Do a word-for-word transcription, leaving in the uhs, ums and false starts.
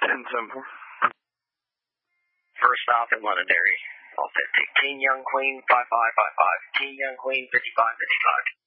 ten simple. First stop in Londonderry, all fifty. King Young Queen, five five five five. King Young Queen, fifty-five fifty-five.